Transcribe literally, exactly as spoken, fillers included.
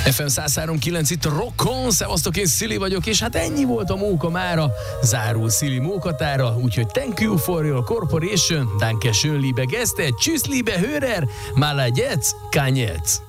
ef em száz három kilenc itt Rockon, szevasztok, én Szili vagyok, és hát ennyi volt a móka mára, zárul Szili mókatára, úgyhogy thank you for your corporation, danke schön liebe Gäste, tschüss liebe Hörer, mal jetzt, kann jetzt.